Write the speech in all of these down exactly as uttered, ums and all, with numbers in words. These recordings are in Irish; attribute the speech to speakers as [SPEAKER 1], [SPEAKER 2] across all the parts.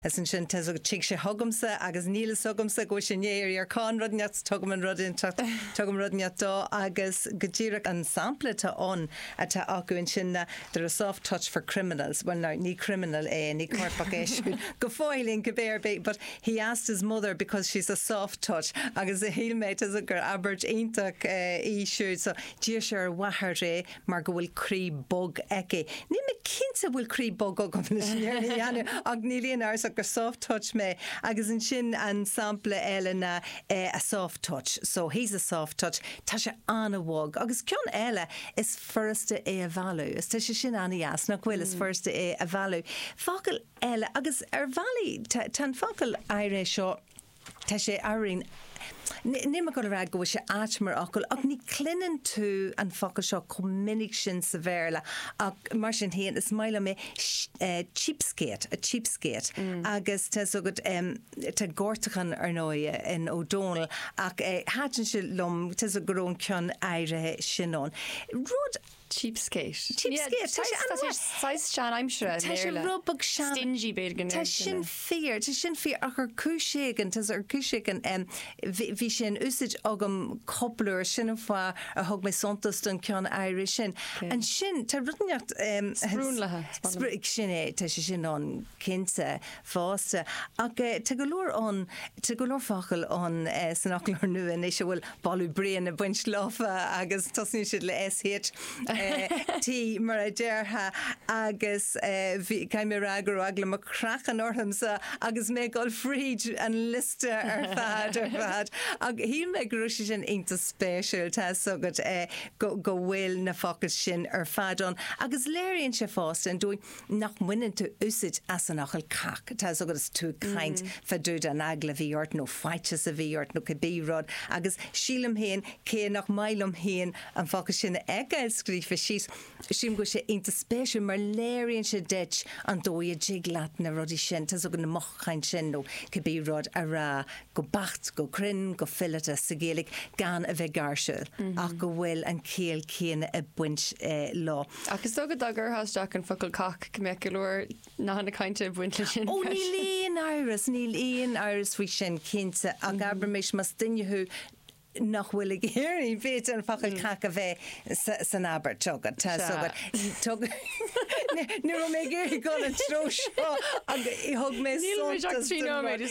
[SPEAKER 1] As an sin te tí sé thugamsa agus níle sugamsa go sin éir ar cá rudneat tugam an rudin tugam rudneat dó agus godíireach an sampla táón a tá acu in sinna they're a soft touch for criminals. Well, no, ní criminal é, ní corpach éisiú go fáilín go béir, but he asked his mother because she's a soft touch agus a hílméid as a gur abert ítach í siúd so díir sé ar wahar ré mar go bhfuil crí bog eice. Ní me cinnte bhfuil crí bog agam na sinnéirna dhéanú ag nílíon ars gur soft touch me agus in sin an sample eile na uh, a soft touch, so he's a soft touch tá sé anna wog agus cion eile is firste é a bhalu is tá sé sin anna as nach bhfuil is firste é a bhalu focail eile agus ar bhaí tan focail aire seo tá sé airín Nima go ra go sé áitmar acail ach ní clinan tú an focail seo cominic sin sa bhéirla ach mar sin héan is maile mé uh, cheapskate a cheapskate mm. agus tá sogad um, tá gortachan ar nóia in O'Donnell ach uh, háan se lom tá a grón cean éirithe sinón. Rud
[SPEAKER 2] cheapskate.
[SPEAKER 1] Cheapskate.
[SPEAKER 2] Size Sean, I'm sure.
[SPEAKER 1] Tá sé rubag Sean.
[SPEAKER 2] Stingy beidir.
[SPEAKER 1] Tá sin fear, tá sin fear ach ar cúiségan, tá ar cúiségan um, bhí sin úsid agam coppleúir sin fá a thug mé sontas don cean éiri sin. An sin tá runeacht um,
[SPEAKER 2] sprúnlathe.
[SPEAKER 1] Sprig sin é, tá sé sin an cinnte fásta. Ach tá go leor an tá go leor facail an uh, san aclár nuan é se bhfuil balú brian a buint láfa agus tasní siad le éshét. Tí mar a deartha agus caiim ragur agla mar crach an orthamsa agus mé gáil fríd an liste ar fad ar fad ag hí me grúisi sin inta spéisiúil tá sogad go bhfuil na focail sin ar fadón agus léironn sé fásta an dúi nach muinen tú úsid as an achil cach tá sogad is tú caint fadúd an agla bhíort nó fáite sa bhíort nó cabírád agus sílam héin cé nach mailum héin an focail sin egail scríf for she's sim go sé inta spéisiú mar léironn sé deit an dói a jiglat na rudí sin tá sogan na mochain sin nó cabbí rud a rá go bacht go crinn go fillete sa géalaigh gan a bheith garisiúil ach go bhfuil an céal céine a buint lá.
[SPEAKER 2] Agus tógad agur háisteach an focail cach go meic go leor ná na cainte buinte sin.
[SPEAKER 1] Ó ní líon áras ní líon áras faoi sin cinnte ach aber méis mas duinneú nach bhfuil ag héirí bhét an focail caca bheith san aber tugad tá sogad tugad ní ro mé géirí gáil an tró seo agus i thug mé
[SPEAKER 2] trí nóméid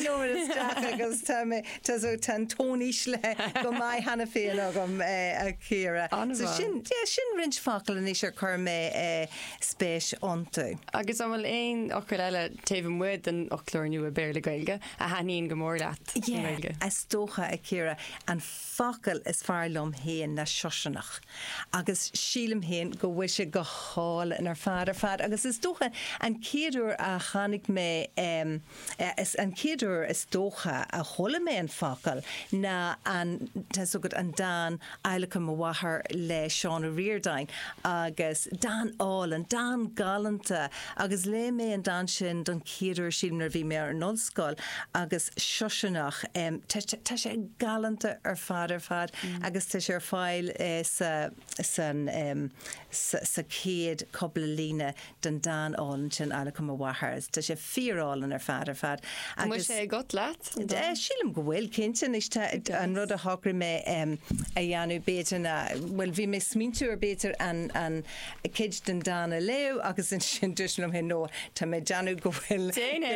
[SPEAKER 1] agus tá mé tá tan tóníis le go mai hena féin agam a chéire sin sin rint focail in is ar chur mé spéis antú.
[SPEAKER 2] Agus am bhfuil éon ochil eile taobh muid an ochlóirniu a béir le gailge a haíon go mór leat.
[SPEAKER 1] Yeah, as tócha a chéire an focail is fearlumm héin na seosanach agus sílam héin go bhfuil sé go háil in ar fad ar fad agus is dócha an céadúr a chanig mé um, is an céadúr is dócha a chola mé an focail na an tá sogad an Dan eilecha mo wathair le Seán Riordain agus Dan áil an Dan galanta agus le mé an Dan sin don céadúr sílam nar bhí mé ar nolscoil agus seosanach um, tá sé galanta ar fad ar fad mm. agus tá sé ar fáil eh, sa san um, sa, sa céad coppla lína den Dan álan sin eile cum a wathair tá sé fíorálinn ar fad ar fad
[SPEAKER 2] agus sé got leat
[SPEAKER 1] sílam go bhfuil cinnte is an rud a thocra mé um, a dheanú béidir na bhfuil bhí mé smínú ar béidir an an cid den Dan a leo agus in sin dúisnam hin nó tá mé deanú go bhfuil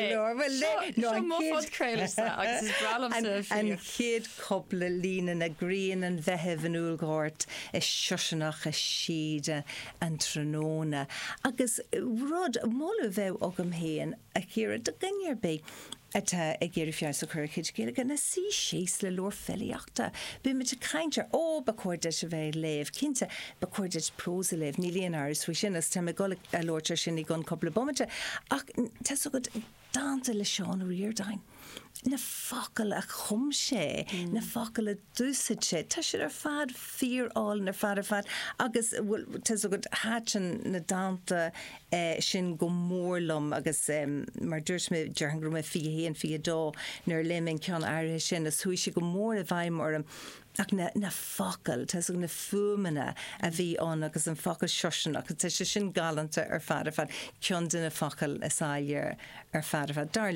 [SPEAKER 1] an céad coppla lína na gríon an bheitheh an úlgáirt is seosanach a siide an tróna agus rud móla bheith agam héan a chéire do gaiar bé Atá ag géirí fiar sa chuircid géile gan na sí sééis le leor fellíachta. Bu me te caiintear ó ba cuairde se bheith léh cinnte ba cuairde prósa léh ní líon áras fao sin as tá me gola a lóirtear sin i gan coppla bomite ach tá so go dáanta le Seán Riordain. Na focail a chum sé, mm. na focail a dúsid sé, tá sé ar fad fíorál ar fad ar fad agus tá so go háan na dáanta eh, sin go mórlam agus um, mar dúirt mé dearhan go mé fi héan fi dó nar liminn cean airthe sin as thuí sé go mór a bhaim or ach na, na focail, Tás na fumanna a bhí an agus an focail seosanach, Tá sé sin galanta ar fad a fad cean duna focail is áilir ar fad a fad. Dar